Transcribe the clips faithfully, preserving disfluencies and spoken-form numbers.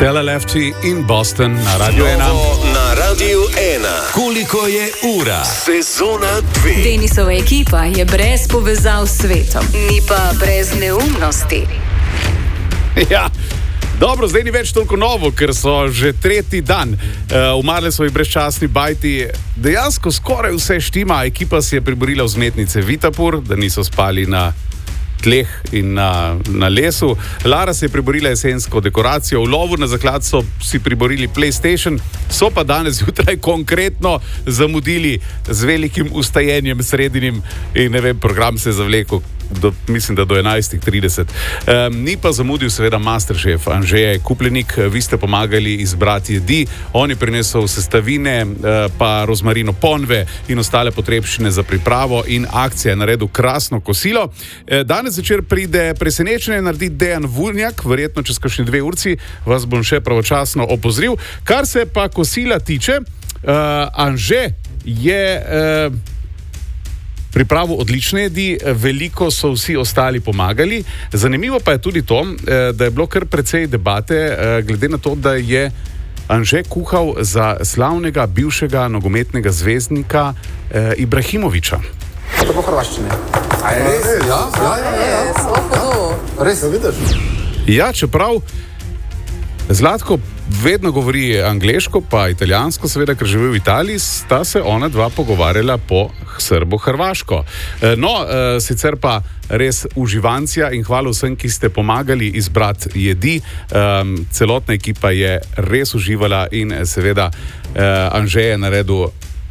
Stella Lefty in Boston na Radio ena. Na Radio ena. Koliko je ura? Sezona dve. Denisova ekipa je brez povezav s svetom, ni pa brez neumnosti. Ja. Dobro, zdaj ni več toliko novo, ker so že tretji dan. Uh, umrli so jih brezčasni bajti. Dejansko skoraj vse štima. Ekipa si je priborila vzmetnice Vitapur, da niso spali na tleh in na, na lesu. Lara se je priborila jesensko dekoracijo. V lovu na zaklad so si priborili PlayStation, so pa danes jutraj konkretno zamudili z velikim ustajenjem sredinim in ne vem, program se je zavlekel do, mislim, da do enajst trideset. Um, ni pa zamudil seveda Masterchef Anže Kupljenik. Vi ste pomagali izbrati jedi. On je prinesel sestavine, uh, pa rozmarino ponve in ostale potrebščine za pripravo in akcija je naredil krasno kosilo. Uh, danes večer pride presenečenje narediti Dejan Vurnjak, verjetno čez kakšni dve urci vas bom še pravočasno opozoril. Kar se pa kosila tiče, uh, Anže je uh, pripravo odlične jedi, veliko so vsi ostali pomagali. Zanimivo pa je tudi to, da je bilo kar precej debate, glede na to, da je Anže kuhal za slavnega bivšega nogometnega zvezdnika eh, Ibrahimovića. To po hrvaščini. A je res? Ja, ja, ja, ja. Res, vidiš? Ja, čeprav Zlatko vedno govori angleško, pa italijansko, seveda, ker živi v Italiji, sta se ona dva pogovarjala po srbo-hrvaško. No, sicer pa res uživancija in hvala vsem, ki ste pomagali izbrati jedi. Celotna ekipa je res uživala in seveda Anže je naredil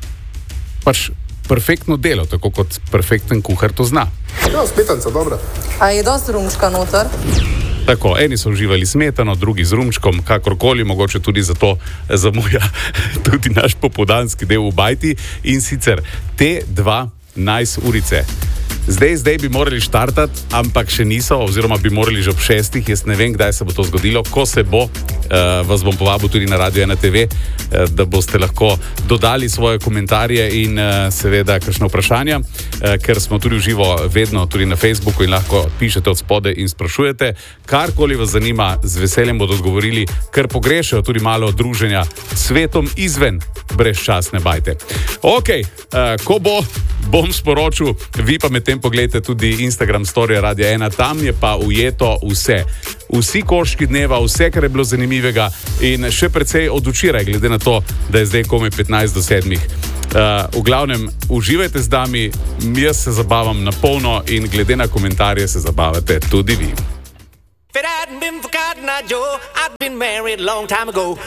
pač perfektno delo, tako kot perfekten kuhar to zna. Ja, smetanca, dobra. A je dosti rumčka noter? Tako, eni so uživali smetano, drugi z rumčkom, kakorkoli, mogoče tudi zato zamuja tudi naš popoldanski del v bajti. In sicer te dva nice urice. Zdaj, zdaj bi morali štartati, ampak še niso, oziroma bi morali že ob šestih. Jaz ne vem, kdaj se bo to zgodilo. Ko se bo, uh, vas bom povabil tudi na Radio ena te ve, uh, da boste lahko dodali svoje komentarje in uh, seveda kakšno vprašanja, uh, ker smo tudi v živo vedno tudi na Facebooku in lahko pišete od spode in sprašujete. Karkoli vas zanima, z veseljem bodo odgovorili, ker pogrešajo tudi malo druženja s svetom izven brezčasne bajte. Ok, uh, ko bo, bom sporočil, vi pa med tem pogledajte tudi Instagram story Radia ena, tam je pa ujeto vse. Vsi koški dneva, vse, kar je bilo zanimivega in še precej od včeraj, glede na to, da je zdaj komaj petnajst do sedmih. Uh, v glavnem, uživajte z nami, jaz se zabavam na polno in glede na komentarje se zabavate tudi vi.